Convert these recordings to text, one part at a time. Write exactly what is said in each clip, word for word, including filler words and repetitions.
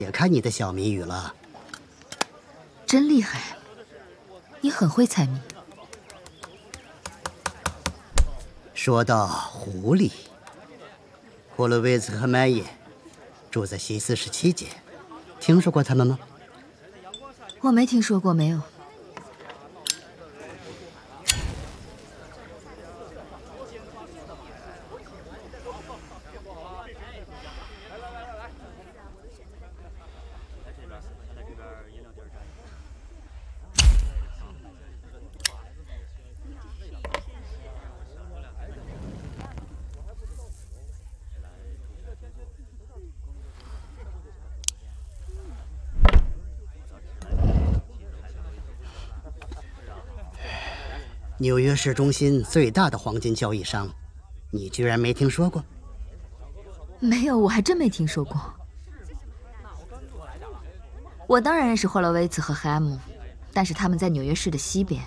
解开你的小谜语了。 真厉害，你很会猜谜。 说到狐狸，霍洛维兹和麦耶住在西四十七街，听说过他们吗？ 我没听说过，没有。 纽约市中心最大的黄金交易商，你居然没听说过？ 没有，我还真没听说过。我当然认识霍洛维茨和海姆，但是他们在纽约市的西边。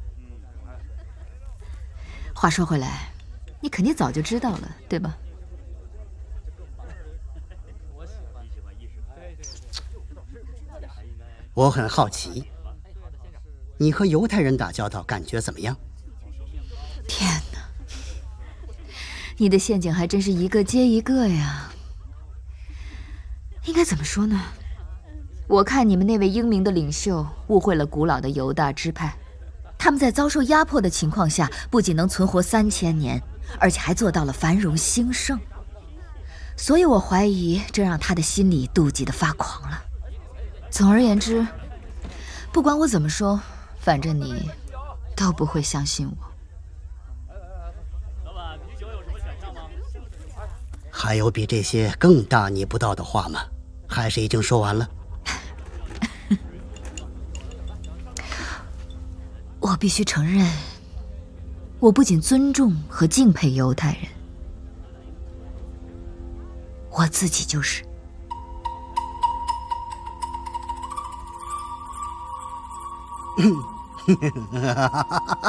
话说回来，你肯定早就知道了，对吧？ 我很好奇，你和犹太人打交道感觉怎么样？ 天哪，你的陷阱还真是一个接一个呀。应该怎么说呢？我看你们那位英明的领袖误会了古老的犹大支派，他们在遭受压迫的情况下，不仅能存活三千年，而且还做到了繁荣兴盛。所以我怀疑这让他的心里妒忌得发狂了。总而言之，不管我怎么说，反正你都不会相信我。 还有比这些更大逆不道的话吗？还是已经说完了？ 我必须承认，我不仅尊重和敬佩犹太人，我自己就是。